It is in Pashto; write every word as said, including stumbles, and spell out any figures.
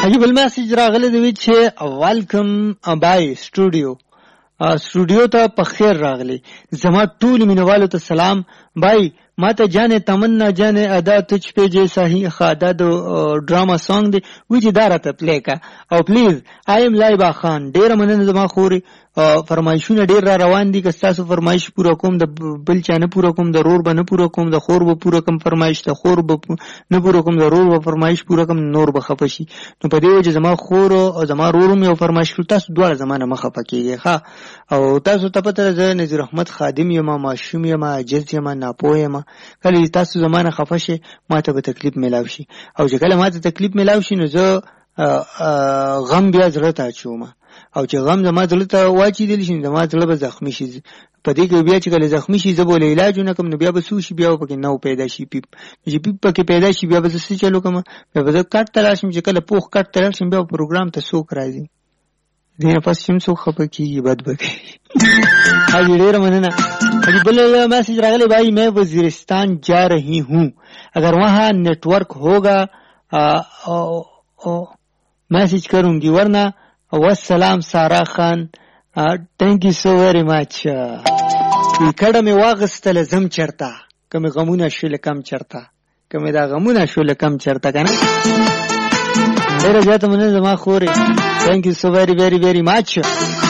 هغه بل میسج راغلی دی چې ویلکم بای سټوډیو سټوډیو ته په خیر راغلی. زما ټول مینوالو ته سلام. بای ما ته جانه تمنا جانه ادا تچ په جیسا هی خادا د ډراما سانګ دی وی چې دارته پلی کا او پلیز آی ایم لایبا خان. ډیر مننه زما خوري فرمایشونه ډیر را روان دي که تاسو فرمایش پوره کوم د بل چا نه پوره کوم د رور به نه پوره کوم د خور به پوره کوم فرمایش د خور به نه پوره کوم د رور به فرمایش پوره کوم نور به خفشي. نو په دې وجه زما خور او زما رور مې فرمایش کړ تاسو دواړه زمانه مخه پکېږي ښا. او تاسو ته پته ده نذیر احمد خادم یم ماشوم یم عاجز یم ناپوه یم. کله تاسو زمانه خفشه ما ته به تکلیف ملاوي شي او چې کله ما ته تکلیف ملاوي شي نو زه غم بیا زړه ته اچوم او چې غم زما زړه ته واچي دي شي زما زړه به زخمی شي. په دې کې بیا چې کله زخمی شي زه بوله علاجونه کوم نو بیا به سوشي بیا پکې نو پیدا شي پیپ چې پیپ پکې پیدا شي بیا به څه چلو کوم بیا به کټ تلاشم چې کله پوخ کټ تلاشم بیا پروګرام ته سوک راځي دې پس چې سوک خپکیږي بد بکې. हाजी ढेर महीना हाजी बोले मैसेज रागले भाई मैं वजीरिस्तान जा रही हूँ अगर वहाँ नेटवर्क होगा मैसेज करूंगी वरना वस्सलाम सारा Khan thank you so very much. کډه می واغستله زم چرتا کمه غمونه شول کم چرتا کمه دا غمونه شول کم چرتا کنه ډیره زیاته مننه زما خوري. thank you so very very very much.